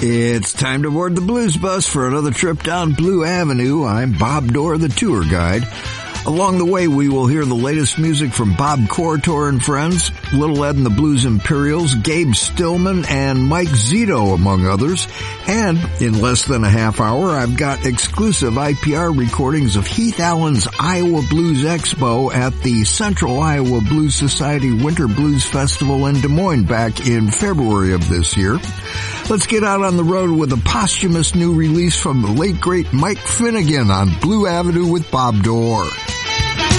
It's time to board the Blues Bus for another trip down Blue Avenue. I'm Bob Dorr, the tour guide. Along the way, we will hear the latest music from Bob Corritore and friends, Little Ed and the Blues Imperials, Gabe Stillman, and Mike Zito, among others. And in less than a half hour, I've got exclusive IPR recordings of Heath Allen's Iowa Blues Expo at the Central Iowa Blues Society Winter Blues Festival in Des Moines back in February of this year. Let's get out on the road with a posthumous new release from the late, great Mike Finnegan on Blue Avenue with Bob Dorr.